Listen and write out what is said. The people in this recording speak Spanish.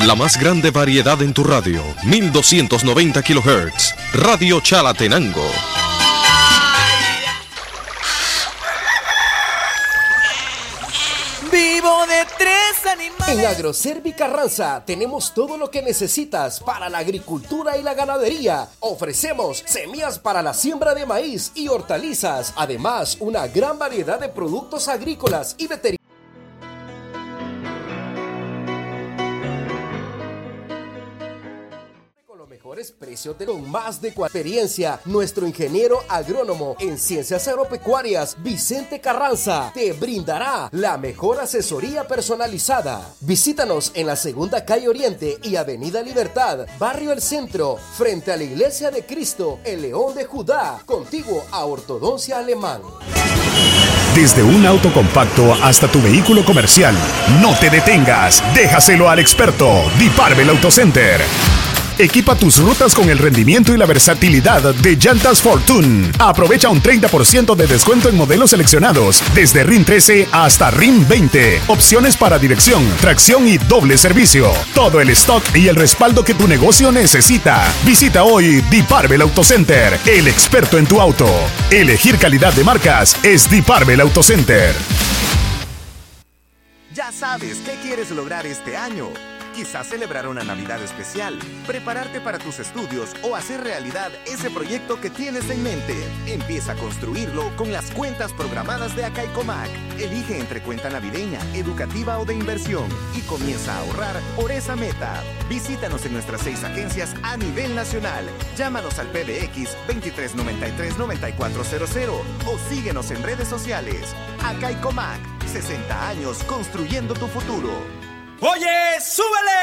La más grande variedad en tu radio, 1290 kHz, Radio Chalatenango. Vivo de 3 animales. En Agroservi Carranza tenemos todo lo que necesitas para la agricultura y la ganadería. Ofrecemos semillas para la siembra de maíz y hortalizas. Además, una gran variedad de productos agrícolas y veterinarios. Precios de con más de experiencia. Nuestro ingeniero agrónomo en ciencias agropecuarias, Vicente Carranza, te brindará la mejor asesoría personalizada. Visítanos en la Segunda Calle Oriente y Avenida Libertad, Barrio El Centro, frente a la Iglesia de Cristo, el León de Judá, contiguo a Ortodoncia Alemán. Desde un auto compacto hasta tu vehículo comercial, no te detengas, déjaselo al experto, Diparvel Auto Center. Equipa tus rutas con el rendimiento y la versatilidad de Llantas Fortune. Aprovecha un 30% de descuento en modelos seleccionados, desde RIN 13 hasta RIN 20. Opciones para dirección, tracción y doble servicio. Todo el stock y el respaldo que tu negocio necesita. Visita hoy Diparvel Auto Center, el experto en tu auto. Elegir calidad de marcas es Diparvel Auto Center. Ya sabes qué quieres lograr este año. Quizás celebrar una Navidad especial, prepararte para tus estudios o hacer realidad ese proyecto que tienes en mente. Empieza a construirlo con las cuentas programadas de Acaicomac. Elige entre cuenta navideña, educativa o de inversión y comienza a ahorrar por esa meta. Visítanos en nuestras 6 agencias a nivel nacional. Llámanos al PBX 2393-9400 o síguenos en redes sociales. Acaicomac, 60 años construyendo tu futuro. ¡Oye, súbele!